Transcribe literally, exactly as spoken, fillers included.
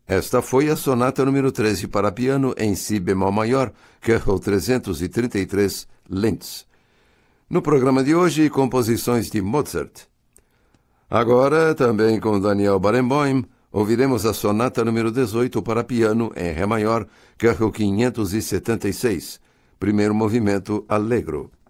Esta foi a sonata número treze para piano em si bemol maior, K O trezentos e trinta e três, Linz. No programa de hoje, composições de Mozart. Agora, também com Daniel Barenboim, ouviremos a sonata número dezoito para piano em Ré maior, K O quinhentos e setenta e seis, primeiro movimento Allegro.